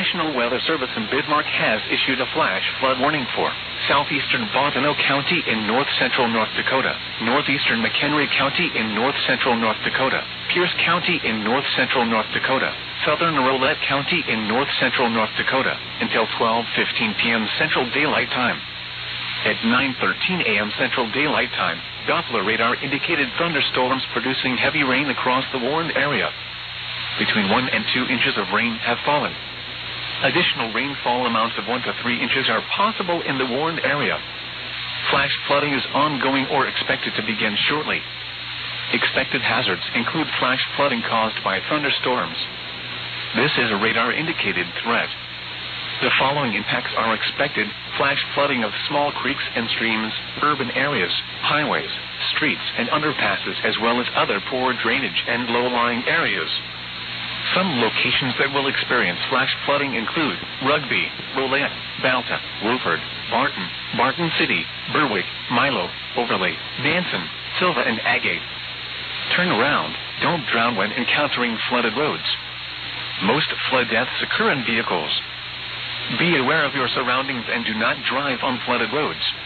National Weather Service in Bismarck has issued a flash flood warning for southeastern Bottineau County in north-central North Dakota, northeastern McHenry County in north-central North Dakota, Pierce County in north-central North Dakota, southern Rolette County in north-central North Dakota, until 12:15 p.m. Central Daylight Time. At 9:13 a.m. Central Daylight Time, Doppler radar indicated thunderstorms producing heavy rain across the warned area. Between 1 and 2 inches of rain have fallen. Additional rainfall amounts of 1 to 3 inches are possible in the warned area. Flash flooding is ongoing or expected to begin shortly. Expected hazards include flash flooding caused by thunderstorms. This is a radar-indicated threat. The following impacts are expected: flash flooding of small creeks and streams, urban areas, highways, streets, and underpasses, as well as other poor drainage and low-lying areas. Some locations that will experience flash flooding include Rugby, Rolette, Balta, Woolford, Barton City, Berwick, Milo, Overlay, Danson, Silva, and Agate. Turn around. Don't drown when encountering flooded roads. Most flood deaths occur in vehicles. Be aware of your surroundings and do not drive on flooded roads.